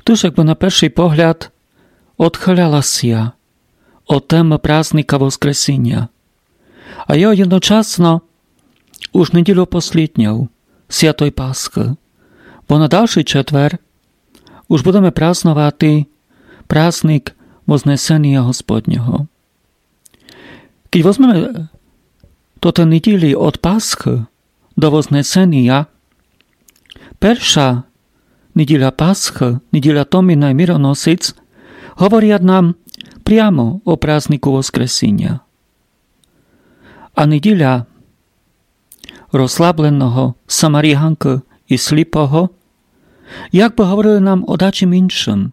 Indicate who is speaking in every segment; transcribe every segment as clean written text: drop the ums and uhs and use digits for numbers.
Speaker 1: Тож, якби на перший погляд odchylялася od теми праздника Воскресіння, а я одночасно уж неділю послідню Святої Пасхи, бо на дальший четвер уж будемо празднувати праздник Вознесення Господнього. Keď возьмeme toto неділі od Пасхи до Вознесення, перша неділя Пасхи, неділя Томіна і Мироносець, говорять нам прямо о празднику Воскресіння. А неділя розслабленого Самарянки і сліпого, якби говорили нам о дачим іншим.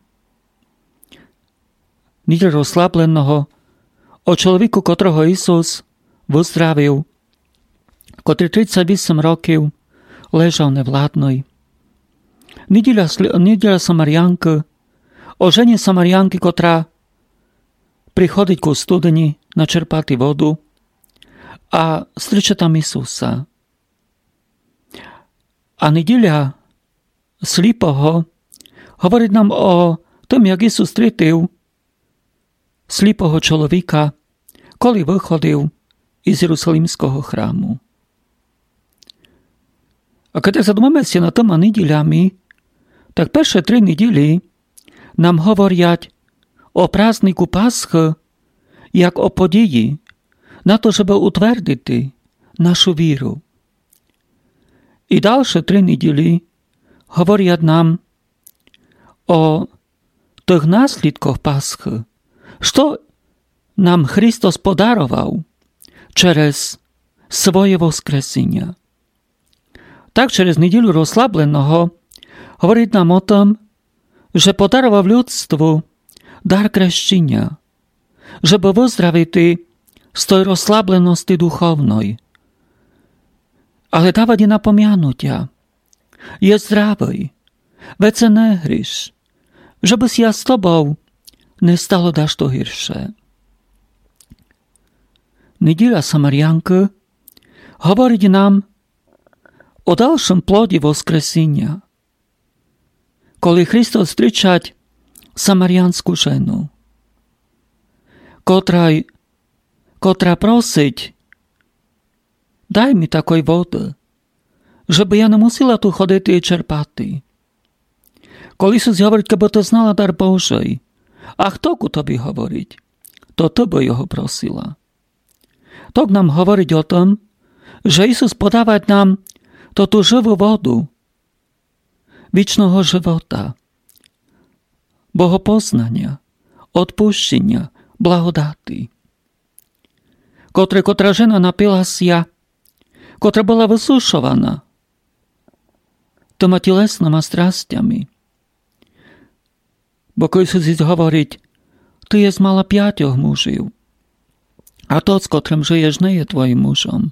Speaker 1: Неділя розслабленого о чоловіку, котрого Ісус виздравив, котрий 38 років лежав невладний. Неділя Самарянки, о жені Самарянки, котра приходить ку студені начерпати воду, а зустрічає там Ісуса. А неділя сліпого говорить нам о тому, як Ісус зустрітив сліпого чоловіка, коли виходив із Єрусалимського храму. А коли задумаємося над тими неділями, так перші 3 неділі нам говорять о празднику Пасхи як о події на то, щоб утвердити нашу віру. І далі 3 неділі говорять нам о тих наслідках Пасхи, що нам Христос подарував через своє Воскресіння. Так, через неділю розслабленого говорить нам о том, że podarował ludztwu dar kreszczenia, żeby wyzdrowić z tej rozslableności duchownej. Ale dawać i napomianutia. Jest zdrowy, wece nie gryż, żebyś ja z tobą nie stało dasz to gorsze. Niedziela Samarianki mówi nam o dalszym plodzie Woskresenia, коли Христос зустрічать самарянську жену, котра просить, дай мені такої води, щоб я не мусила тут ходити і черпати. Коли Ісус говорить, аби ти знала дар Божий, а хто ку тобі говорить, то ти би його просила. Так нам говорить о том, що Ісус подаває нам ту живу воду, вічного живота, богопознання, odpuszczenia, благодати. Котра жена напилася, котра була висушувана тими тілесними страстями. Бо коли Ісус говорить, ти є мала 5 мужів, а тот, з котрим живеш, не є твоїм мужем.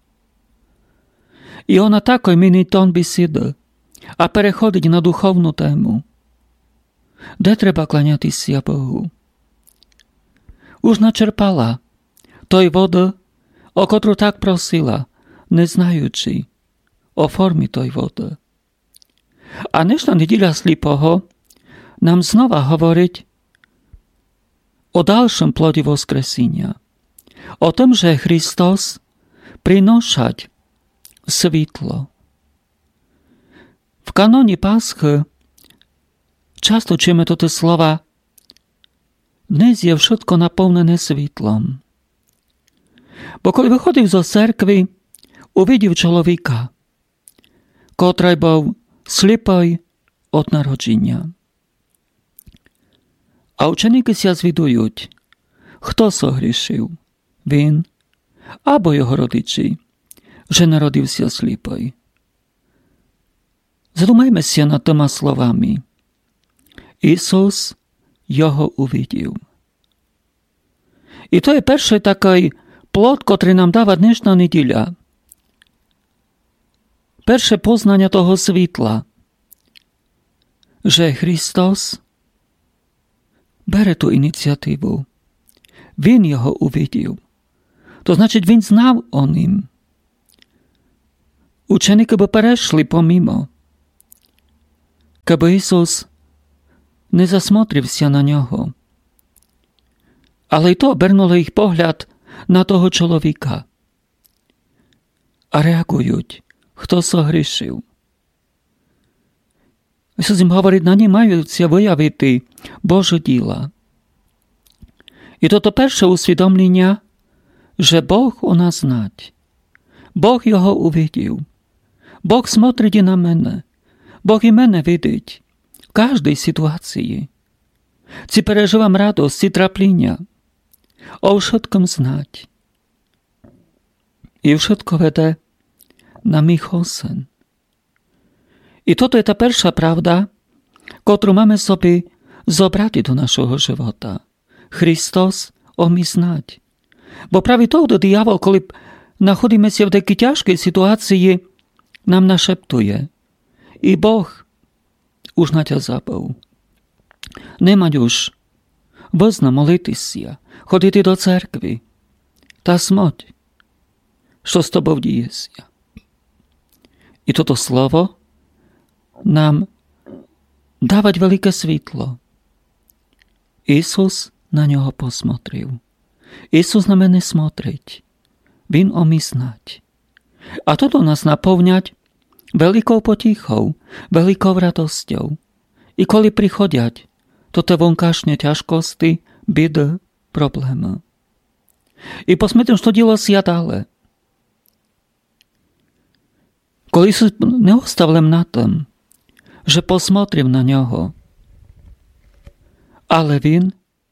Speaker 1: І вона такий мінить тон бесіди, а переходить на духовну тему. Де треба кланятися Богу? Уж начерпала той води, о котру так просила, не знаючи о формі той води. А днешна неділя сліпого нам знову говорить о dalszym plodzie Воскресіння, o tym, że Chrystus przynoszać світло. W kanonie Paschy часто чуємо тут слова «Днес є wszystko наповнене світлом». Бо коли виходив з церкви, увидів чоловіка, котрий був сліпий від народження. А ученики ся звідують, хто согрішив, він або його родичі, że narodився сліпий. Задумаймося над тими словами. Ісус його увидів. І то є перший такий плод, котрий нам дава днешна неділя. Перше познання того світла, що Христос бере ту ініціативу. Він його увидів. То значить, він знав о ним. Ученики би перейшли помимо. Каби Ісус nezasмотрився на нього. Але й то обернуло їх погляд на того чоловіка. А реагують, хто согрішив. Ісус їм говорить, намагаються виявити Божі діла. І то перше усвідомлення, що Бог у нас знать. Бог його увидів. Бог смотрить і на мене. Бог і мене видить в кожній ситуації. Ці переживам радость, ці трапління. О všetkom znať. І všetko веде на мій осен. І toto je та перша правда, котру máme собі zobrati do našeho života. Христос умій знать. Бо праві того диявол, коли знаходимося в такій тяжкій ситуації, нам нашептує. І Бог уж на тя забув. Нема уж визна молитися, ходити до церкви. Та смоть, що з тобою діється. І toto слово нам давать велике світло. Ісус на нього посмотрів. Ісус на мене смотрить. Він умій знать. А toto нас наповнять великою потіхою, великою радостю. І коли приходять toto вонкашні тяжкості, біди, проблеми. І посмотрим, що ділося далі. Коли Ісус не оставив на тим, że посмотрів на нього, але він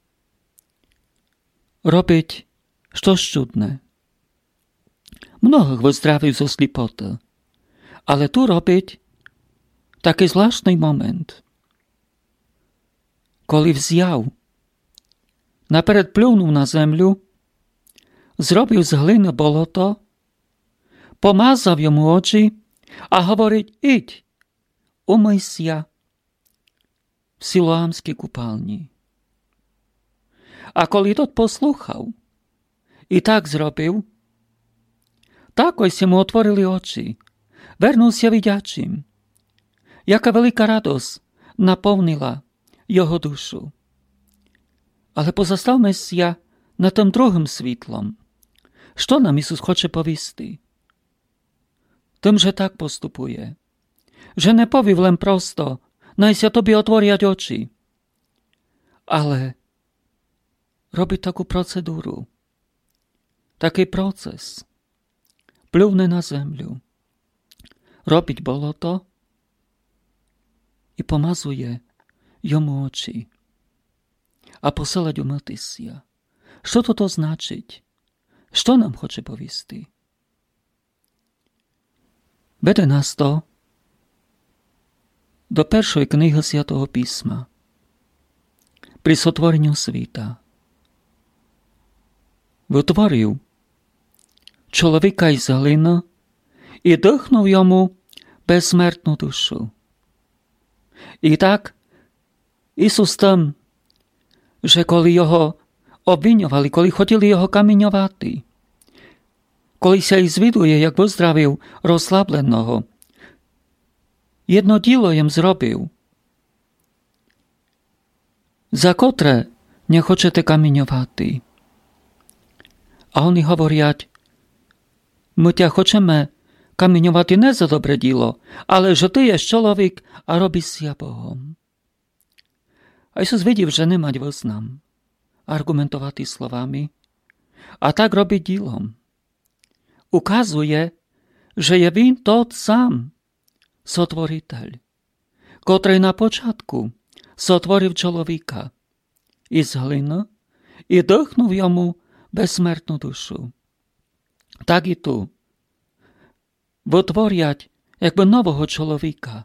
Speaker 1: робить щось чудне. Многих виздравив зо сліпоти, але tu робить такий звláštний момент. Коли взяв, наперед плюнув на землю, зробив з глини болото, помазав йому очі, а говорить, ідь, умийся в Силоамській купальні. А коли тот послухав і так зробив, так ось йому отворили очі, вернувся видячим. Яка велика радость наповнила його душу. Але позаставмося на тим другим світлом. Що нам Ісус хоче повісти? Тим же так поступує. Że не повів лем просто, найся тобі отворять очі. Але робить таку процедуру, такий процес. Плювне на землю, робить болото і помазує йому очі, а посилать умитися. Що то значить? Що нам хоче повісти? Веде нас то до першої книги Святого Письма, при сотворенню світа. Витворив чоловіка із глини і дихнув йому безсмертну душу. І так, Ісус там, що коли його обвинювали, коли хотіли його камінювати, коли ся звідує, як виздравив розслабленого, jedno dіло їм зробив, за котре не хочете камінювати. А вони говорять, ми тя хочемо камінювати не за добре діло, але що ти є чоловік, а робишся Богом. А Ісус видів, що не мать визнам аргументувати словами, а так робить ділом. Указує, що є Він тот сам, Сотворитель, котрий на початку сотворив чоловіка із глини і дихнув йому безсмертну душу. Так і ту витворять якби нового чоловіка.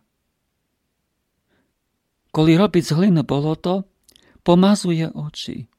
Speaker 1: Коли робить з глини болото, помазує очі.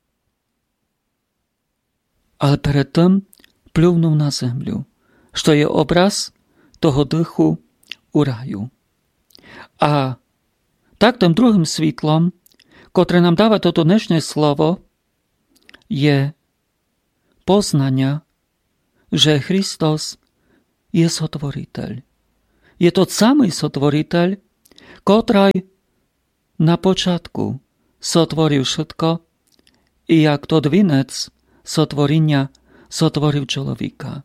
Speaker 1: Але перед тим плюнув на землю, що є образ того диху у раю. А так тим другим світлом, котре нам дава то днешнє слово, є познання, że Христос є Сотворитель. Є тот самий Сотворитель, котрий na początku sotvoril všetko i jak to dvinec sotvorenia sotvoril človeka.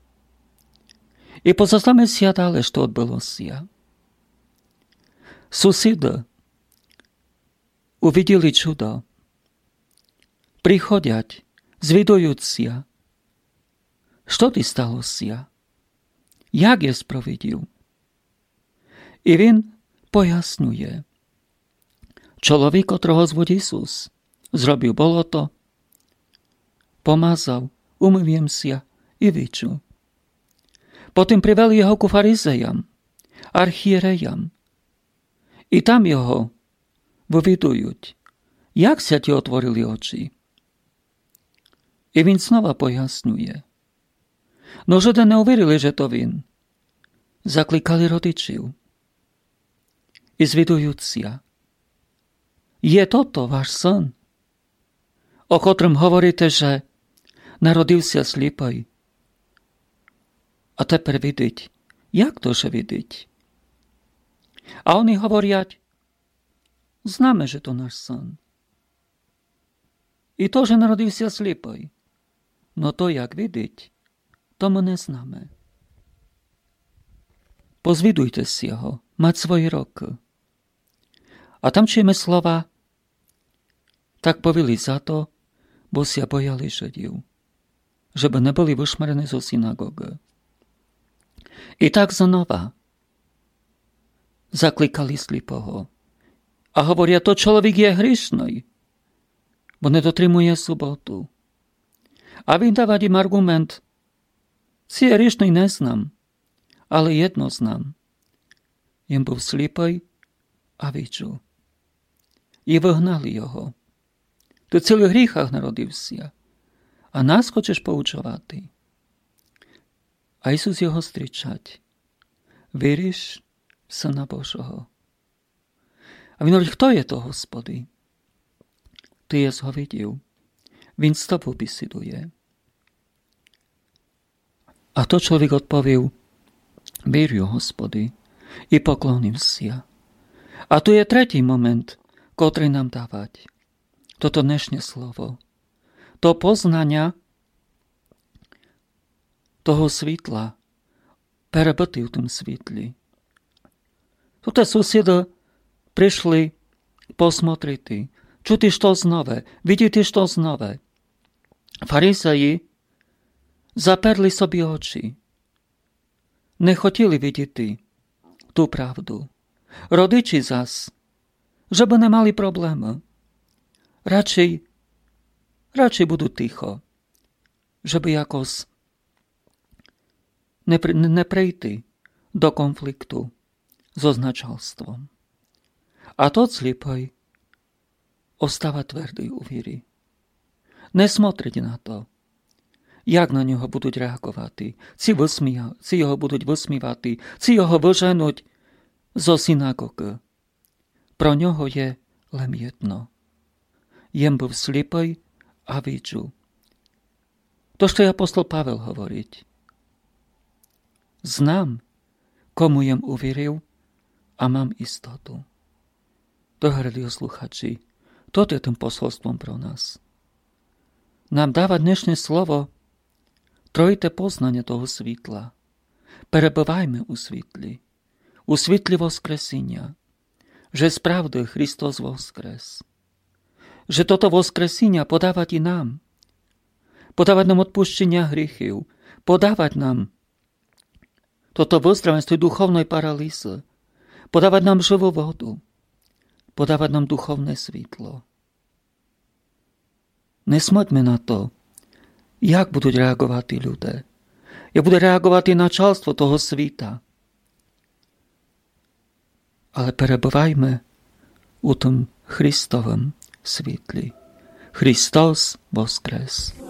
Speaker 1: I pozostame si dále, što odbylo si. Susedy uvideli čudo, prichodiať, zvidujuť si. Što ti stalo si? Jak je sprovidil? I він pojasňuje. Človek, котрого звуть Ісус, зробив болото, помазав, умив'єм ся і вичу. Потім привели його ку фаризеям, архієреям, і там його вивідують, як ся ті отворили очі. І він знову пояснює. Но Жиди не увірили, že to він. Закликали родичів. І звідуються. Є toto ваш син, о котрим говорите, že народився сліпий. А тепер видить. Як то же видить? А вони говорять, знаме, že to наш син. І то, že народився сліпий. Но то, як видить, то ми не знаме. Позвідуйтесь його, мать свої роки. А там чуємо слова, так повели за то, бо ся бояли Жидів, żeby не були вишмарені зо синагоги. І так знову закликали сліпого. А говорять, то чоловік є грішний, бо не дотримує суботу. А він давав їм аргумент, ці грішний не знам, але єдно знам. Він був сліпий, а відчув. І вигнали його. Ти в цілих гріхах народився, а нас хочеш поучувати. А Ісус його зустрічать. Віриш в Сина Божого. А він говорить, хто є то, Господи? Ти єс го видів. Він з тобою бесідує. А то чоловік відповів, вірю, Господи, і поклонився. А то є третій момент, котрий нам давать. Toto dnešné slovo. To poznania toho svітла, перебити в тім світлі. Тут сусіди прийшли посмотрити, чути щось нове, видіти щось нове. Фарисеї заперли собі очі. Не хотіли видіти ту правду. Родичі зас, żeby не мали проблеми. Raczej буду тихо, żeby якось не прийти до конфлікту з означалством. А тот сліпий остава твердий у вірі. Не смотрить на то, як на нього будуть реагувати, ці його будуть висмівати, ці його виженуть зо синагоги. Про нього є лем єдно. Jem був сліпий, а відчув. То, що апостол Павел говорить. Знам, кому jem увірив, а мам істоту. Дорогі слухачі, то є тим посланством про нас. Нам дава днешнє слово троїте познання того світла. Перебуваймо у світлі воскресіння, że spravdy Христос воскрес. Że toto воскресіння подавать і нам. Подавать нам odpuszczenia гріхів. Подавать нам toto выздравленство духовної паралізи. Подавать нам живу воду. Подавать нам духовне світло. Не смотримо на то, як будуть реагувати люди. Як буде реагувати начальство того світа. Але перебуваймо у тим Христовим світлі. Христос воскрес!